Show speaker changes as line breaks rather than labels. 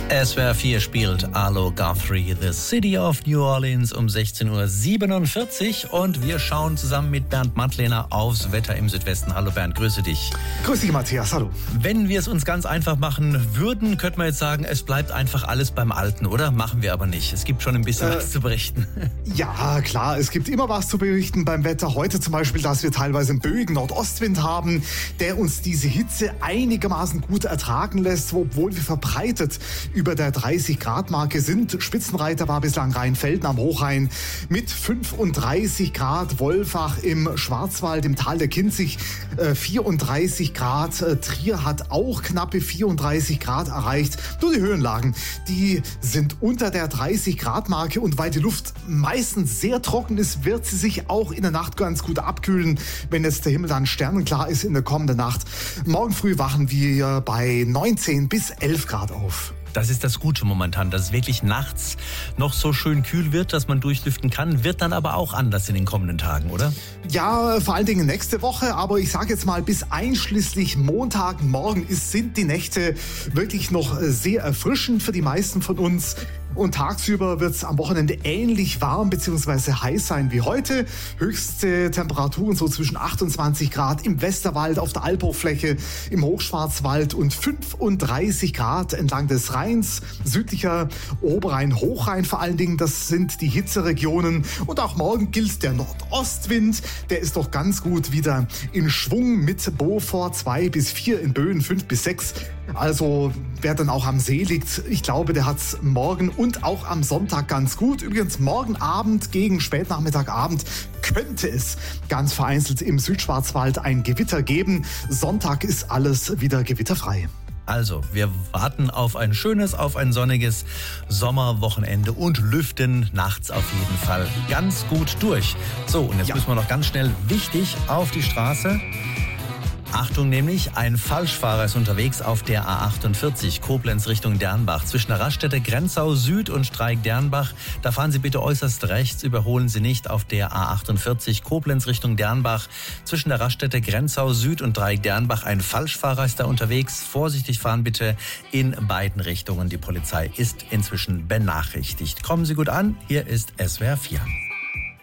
SWR 4 spielt Arlo Guthrie, The City of New Orleans um 16.47 Uhr und wir schauen zusammen mit Bernd Mattlehner aufs Wetter im Südwesten. Hallo Bernd, grüße dich.
Grüß dich Matthias, hallo.
Wenn wir es uns ganz einfach machen würden, könnte man jetzt sagen, es bleibt einfach alles beim Alten, oder? Machen wir aber nicht. Es gibt schon ein bisschen was zu berichten.
Ja, klar, es gibt immer was zu berichten beim Wetter. Heute zum Beispiel, dass wir teilweise einen böigen Nordostwind haben, der uns diese Hitze einigermaßen gut ertragen lässt, obwohl wir verbreitet über der 30-Grad-Marke sind. Spitzenreiter war bislang Rheinfelden am Hochrhein mit 35 Grad, Wolfach im Schwarzwald, im Tal der Kinzig 34 Grad. Trier hat auch knappe 34 Grad erreicht. Nur die Höhenlagen, die sind unter der 30-Grad-Marke und weil die Luft meistens sehr trocken ist, wird sie sich auch in der Nacht ganz gut abkühlen, wenn jetzt der Himmel dann sternenklar ist in der kommenden Nacht. Morgen früh wachen wir bei 19 bis 11 Grad auf.
Das ist das Gute momentan, dass es wirklich nachts noch so schön kühl wird, dass man durchlüften kann. Wird dann aber auch anders in den kommenden Tagen, oder?
Ja, vor allen Dingen nächste Woche. Aber ich sage jetzt mal, bis einschließlich Montagmorgen sind die Nächte wirklich noch sehr erfrischend für die meisten von uns. Und tagsüber wird es am Wochenende ähnlich warm bzw. heiß sein wie heute. Höchste Temperaturen so zwischen 28 Grad im Westerwald, auf der Albhochfläche, im Hochschwarzwald und 35 Grad entlang des Rheins. Südlicher Oberrhein, Hochrhein vor allen Dingen, das sind die Hitzeregionen. Und auch morgen gilt der Nordostwind. Der ist doch ganz gut wieder in Schwung mit Beaufort 2 bis 4, in Böen 5 bis 6. Also wer dann auch am See liegt, ich glaube, der hat's morgen und auch am Sonntag ganz gut. Übrigens morgen Abend gegen Spätnachmittagabend könnte es ganz vereinzelt im Südschwarzwald ein Gewitter geben. Sonntag ist alles wieder gewitterfrei.
Also, wir warten auf ein schönes, auf ein sonniges Sommerwochenende und lüften nachts auf jeden Fall ganz gut durch. So, und jetzt müssen wir noch ganz schnell, wichtig, auf die Straße. Achtung nämlich, ein Falschfahrer ist unterwegs auf der A48 Koblenz Richtung Dernbach. Zwischen der Raststätte Grenzau Süd und Streik-Dernbach. Da fahren Sie bitte äußerst rechts, überholen Sie nicht auf der A48 Koblenz Richtung Dernbach. Zwischen der Raststätte Grenzau Süd und Streik-Dernbach. Ein Falschfahrer ist da unterwegs. Vorsichtig fahren bitte in beiden Richtungen. Die Polizei ist inzwischen benachrichtigt. Kommen Sie gut an, hier ist SWR 4.